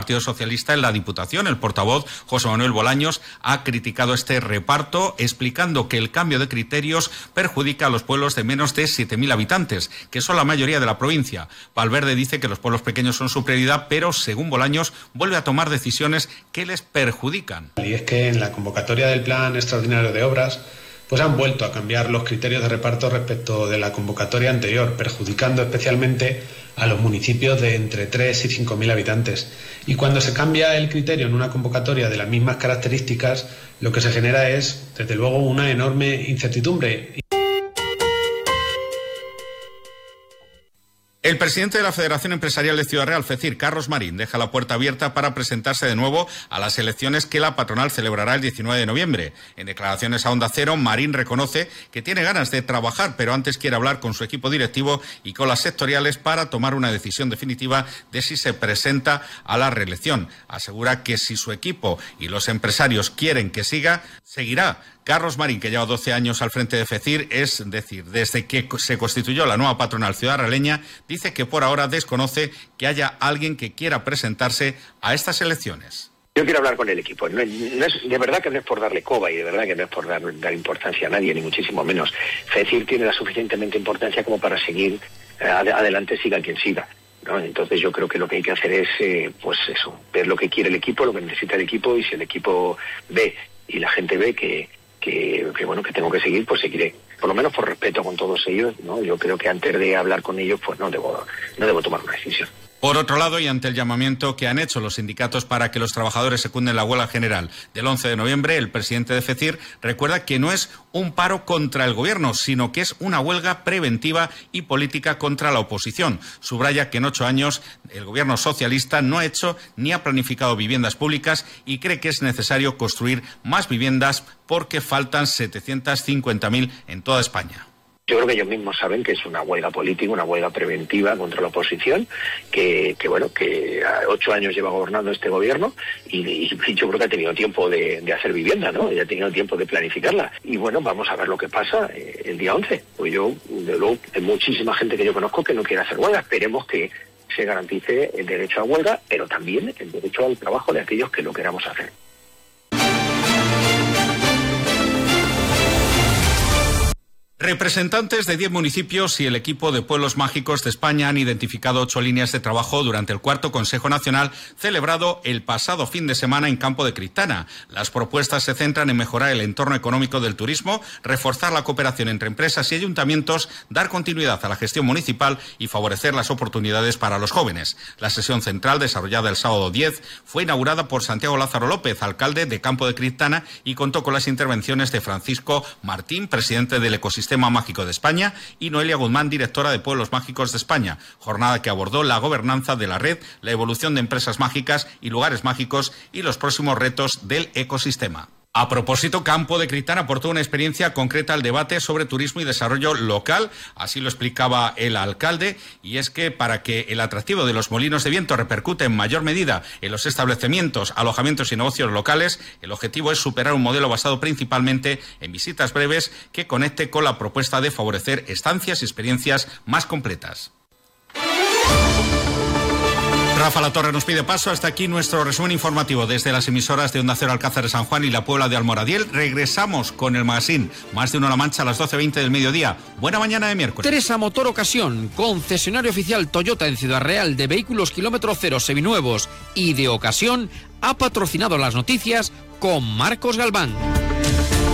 Partido Socialista en la Diputación. El portavoz, José Manuel Bolaños, ha criticado este reparto, explicando que el cambio de criterios perjudica a los pueblos de menos de 7.000 habitantes, que son la mayoría de la provincia. Valverde dice que los pueblos pequeños son su prioridad, pero, según Bolaños, vuelve a tomar decisiones que les perjudican. Y es que en la convocatoria del Plan Extraordinario de Obras pues han vuelto a cambiar los criterios de reparto respecto de la convocatoria anterior, perjudicando especialmente a los municipios de entre 3 y 5.000 habitantes. Y cuando se cambia el criterio en una convocatoria de las mismas características, lo que se genera es, desde luego, una enorme incertidumbre. El presidente de la Federación Empresarial de Ciudad Real, FECIR, Carlos Marín, deja la puerta abierta para presentarse de nuevo a las elecciones que la patronal celebrará el 19 de noviembre. En declaraciones a Onda Cero, Marín reconoce que tiene ganas de trabajar, pero antes quiere hablar con su equipo directivo y con las sectoriales para tomar una decisión definitiva de si se presenta a la reelección. Asegura que si su equipo y los empresarios quieren que siga, seguirá. Carlos Marín, que lleva 12 años al frente de FECIR, es decir, desde que se constituyó la nueva patronal ciudad-realeña, dice que por ahora desconoce que haya alguien que quiera presentarse a estas elecciones. Yo quiero hablar con el equipo. No es, de verdad que no es por darle coba y de verdad que no es por dar importancia a nadie, ni muchísimo menos. FECIR tiene la suficientemente importancia como para seguir adelante, siga quien siga, ¿no? Entonces yo creo que lo que hay que hacer es, pues eso, ver lo que quiere el equipo, lo que necesita el equipo, y si el equipo ve y la gente ve que bueno, que tengo que seguir, pues seguiré. Por lo menos por respeto con todos ellos, ¿no? Yo creo que antes de hablar con ellos, pues no debo tomar una decisión. Por otro lado, y ante el llamamiento que han hecho los sindicatos para que los trabajadores secunden la huelga general del 11 de noviembre, el presidente de FECIR recuerda que no es un paro contra el gobierno, sino que es una huelga preventiva y política contra la oposición. Subraya que en 8 años el gobierno socialista no ha hecho ni ha planificado viviendas públicas y cree que es necesario construir más viviendas porque faltan 750.000 en toda España. Yo creo que ellos mismos saben que es una huelga política, una huelga preventiva contra la oposición, que 8 años lleva gobernando este gobierno y yo creo que ha tenido tiempo de hacer vivienda, ¿no? Y ha tenido tiempo de planificarla. Y bueno, vamos a ver lo que pasa el día 11. Pues yo, de luego, hay muchísima gente que yo conozco que no quiere hacer huelga. Esperemos que se garantice el derecho a huelga, pero también el derecho al trabajo de aquellos que lo queramos hacer. Representantes de 10 municipios y el equipo de Pueblos Mágicos de España han identificado 8 líneas de trabajo durante el 4º Consejo Nacional celebrado el pasado fin de semana en Campo de Criptana. Las propuestas se centran en mejorar el entorno económico del turismo, reforzar la cooperación entre empresas y ayuntamientos, dar continuidad a la gestión municipal y favorecer las oportunidades para los jóvenes. La sesión central, desarrollada el sábado 10, fue inaugurada por Santiago Lázaro López, alcalde de Campo de Criptana, y contó con las intervenciones de Francisco Martín, presidente del Ecosistema Mágico de España, y Noelia Guzmán, directora de Pueblos Mágicos de España. Jornada que abordó la gobernanza de la red, la evolución de empresas mágicas y lugares mágicos y los próximos retos del ecosistema. A propósito, Campo de Criptana aportó una experiencia concreta al debate sobre turismo y desarrollo local, así lo explicaba el alcalde, y es que para que el atractivo de los molinos de viento repercute en mayor medida en los establecimientos, alojamientos y negocios locales, el objetivo es superar un modelo basado principalmente en visitas breves que conecte con la propuesta de favorecer estancias y experiencias más completas. Rafa Latorre nos pide paso. Hasta aquí nuestro resumen informativo desde las emisoras de Onda Cero Alcázar de San Juan y la Puebla de Almoradiel. Regresamos con el magazine Más de Uno a la Mancha a las 12:20 del mediodía. Buena mañana de miércoles. Teresa Motor Ocasión, concesionario oficial Toyota en Ciudad Real de vehículos kilómetro cero seminuevos y de ocasión, ha patrocinado las noticias con Marcos Galván.